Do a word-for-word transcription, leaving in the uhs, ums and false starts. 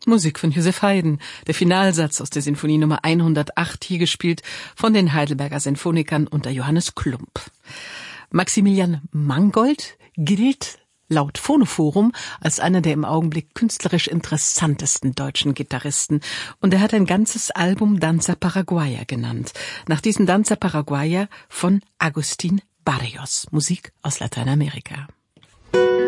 Musik von Joseph Haydn, der Finalsatz aus der Sinfonie Nummer hundertacht, hier gespielt von den Heidelberger Sinfonikern unter Johannes Klumpp. Maximilian Mangold gilt laut Phonoforum als einer der im Augenblick künstlerisch interessantesten deutschen Gitarristen. Und er hat ein ganzes Album Danza Paraguaya genannt, nach diesem Danza Paraguaya von Agustín Barrios, Musik aus Lateinamerika.